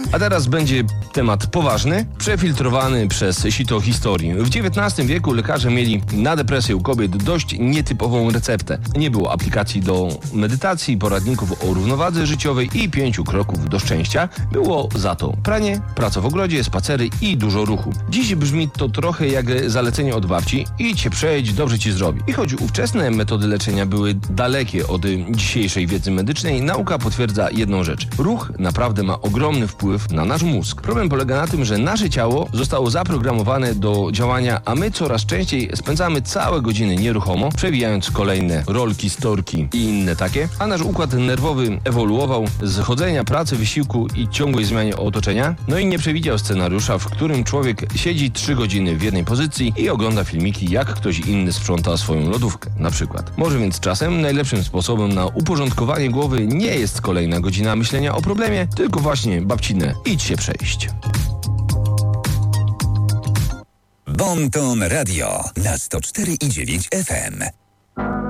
A teraz będzie temat poważny, przefiltrowany przez sito historii. W XIX wieku lekarze mieli na depresję u kobiet dość nietypową receptę. Nie było aplikacji do medytacji, poradników o równowadze życiowej i 5 kroków do szczęścia. Było za to pranie, praca w ogrodzie, spacery i dużo ruchu. Dziś brzmi to trochę jak zalecenie od babci: idź się przejdź, dobrze ci zrobi. I choć ówczesne metody leczenia były dalekie od dzisiejszej wiedzy medycznej, nauka potwierdza jedną rzecz. Ruch naprawdę ma ogromny wpływ na nasz mózg. Problem polega na tym, że nasze ciało zostało zaprogramowane do działania, a my coraz częściej spędzamy całe godziny nieruchomo, przewijając kolejne rolki, storki i inne takie, a nasz układ nerwowy ewoluował z chodzenia, pracy, wysiłku i ciągłej zmianie otoczenia, no i nie przewidział scenariusza, w którym człowiek siedzi 3 godziny w jednej pozycji i ogląda filmiki, jak ktoś inny sprząta swoją lodówkę, na przykład. Może więc czasem najlepszym sposobem na uporządkowanie głowy nie jest kolejna godzina myślenia o problemie, tylko właśnie babcine idź się przejść. Bon Ton Radio na 104,9 FM.